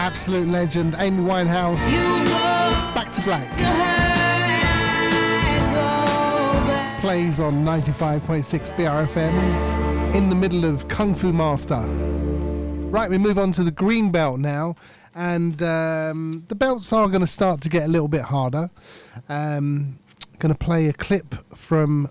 absolute legend, Amy Winehouse. Back to Black. Plays on 95.6 BRFM in the middle of Kung Fu Master. Right, we move on to the green belt now, and the belts are going to start to get a little bit harder. Going to play a clip from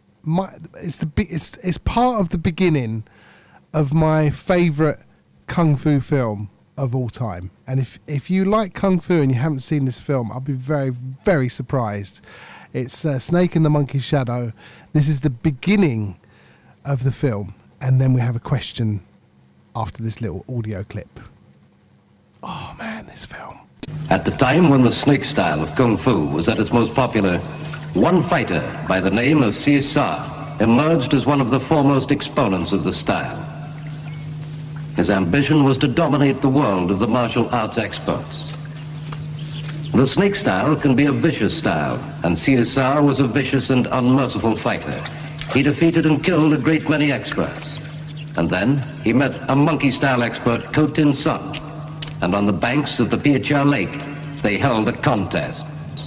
it's part of the beginning of my favourite Kung Fu film of all time. And if you like Kung Fu and you haven't seen this film, I'll be very, very surprised. It's Snake and the Monkey's Shadow. This is the beginning of the film, and then we have a question after this little audio clip. Oh man, this film. At the time when the snake style of Kung Fu was at its most popular, one fighter by the name of CSR emerged as one of the foremost exponents of the style. His ambition was to dominate the world of the martial arts experts. The snake style can be a vicious style, and CSR was a vicious and unmerciful fighter. He defeated and killed a great many experts. And then he met a monkey style expert, Ko Tin Sun, and on the banks of the Piachar Lake, they held a contest.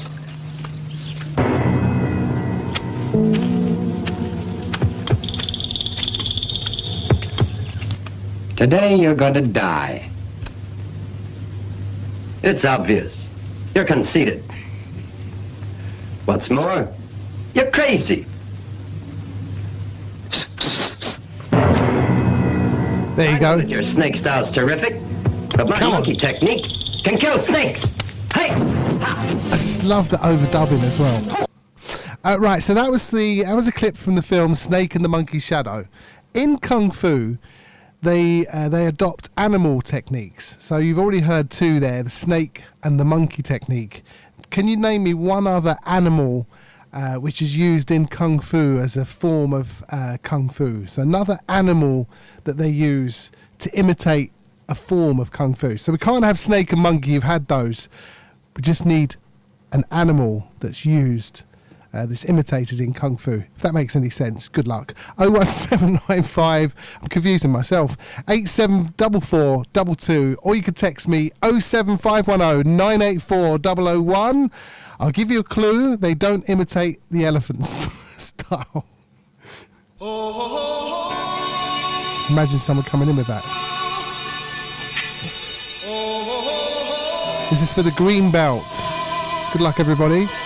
Today you're going to die. It's obvious. You're conceited. What's more, you're crazy. There you go. Your snake style's terrific, but my monkey technique can kill snakes. Hey! I just love the overdubbing as well. Right, so that was a clip from the film Snake and the Monkey's Shadow. In Kung Fu, they adopt animal techniques. So you've already heard two there, the snake and the monkey technique. Can you name me one other animal which is used in Kung Fu as a form of Kung Fu? So another animal that they use to imitate a form of Kung Fu. So we can't have snake and monkey, you've had those. We just need an animal that's used, that's imitated in Kung Fu. If that makes any sense, good luck. 01795, I'm confusing myself, 874422, or you could text me 07510 984 001. I'll give you a clue, they don't imitate the elephant style. Imagine someone coming in with that. This is for the green belt. Good luck, everybody.